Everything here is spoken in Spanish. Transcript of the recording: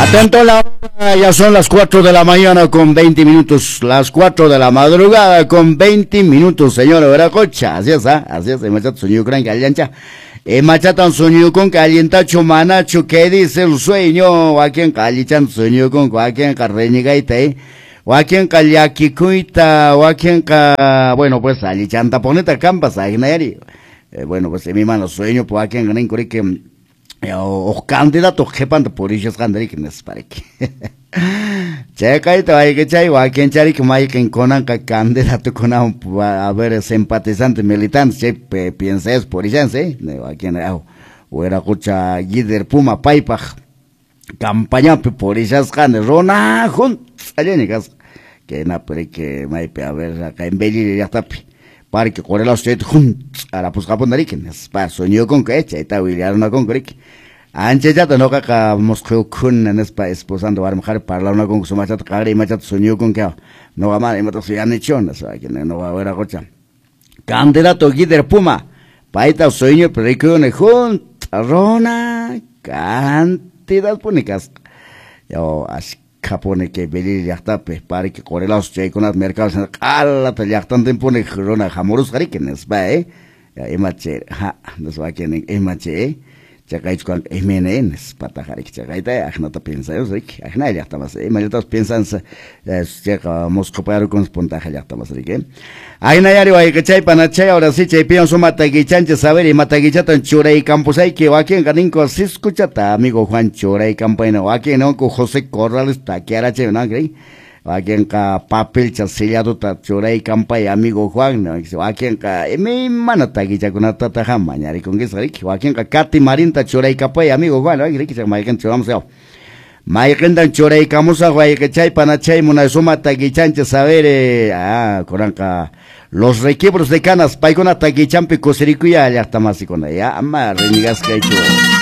Atento la hora, ya son las 4 de la mañana con 20 minutos, las 4 de la madrugada con 20 minutos, señor Veracocha, así es, machata sueño con calienta, machata sueño con calienta, chumanacho, ¿qué dice el sueño? Aquí calichan sueño con cualquier carreñigaita, Wakian Kaliakikuita, bueno, pues alichanta poneta campas, bueno, pues mi mano sueño, pues aquí en que o candidato jepan por ellos candarikines para que checa y te vaya que chay wakian chari que may que conan candidato con a ver simpatizante militante pienses por ellos wakian o era cocha líder puma paipa campaña por ellas canes rona juntos alienicas que na pero que may a ver acá en Belli ya está para que corre la usted juntos a la pusca ponariquines para soñó con que echa está William una con cric anche ya no caca mosqueo kun en esposando a mujer para una con su machata cagre y machata soñó con que no va mal y mata su anichona o que no va a ver a cocha candidato líder puma paita sueño pero que une juntos rona cantidad punicas yo así capone que Belli ya está para que corre la usted con las mercados en la ya están tempone rona jamorus cariquines va emache no se va que emache chakaichu kan MNNs patajari chakaita ajnata piensa yo sé que ajna ya está más maletas piensan chaka moscoparo con spontaja ya está más rique ajna yari wa que chay panachay ahora sí chay pienso matagichanche saber y matagichatan churay campusay que aquí en ganinco sí escuchata amigo Juan churay campaina aquí no con José Corrales taquera che no cree aquí en ka papel chasillado ta churay campay amigo Juan no aquí en ka mi manatagicha con tata jamañari con que sabe aquí en ka Katy Marinta churay campay amigo Juan no cree que se maiken churamos yo maiken dan churay camusa guay que chay panachay muna suma tagichanche saber coranca los requiebros de canas paikona tagichampe cosericuya ya está más con ella ama renigas que hecho